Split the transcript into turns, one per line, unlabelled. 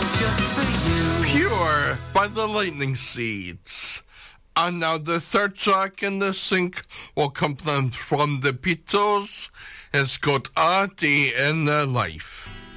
just for you.
Pure by the Lightning Seeds. And now the third track in the sync will come from the Beatles. It's got A Day in Their Life.